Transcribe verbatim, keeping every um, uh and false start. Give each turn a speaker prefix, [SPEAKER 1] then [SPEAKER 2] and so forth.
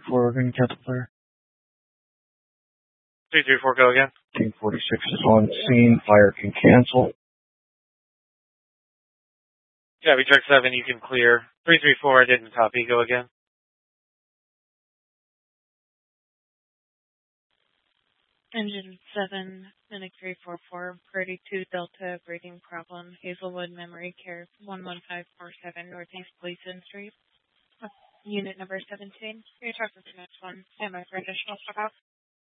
[SPEAKER 1] Before we're going to cancel clear.
[SPEAKER 2] three three four, go again.
[SPEAKER 1] Team forty-six is on scene. Fire can cancel.
[SPEAKER 2] Yeah, we check seven, you can clear. three three four, I didn't copy, go again.
[SPEAKER 3] Engine seven, Phoenix three four four, Purdy two Delta, breathing problem, Hazelwood Memory Care, one one five four seven, Northeast Gleason Street. Unit number seventeen. You're talking to the next one. Am I for additional stock out?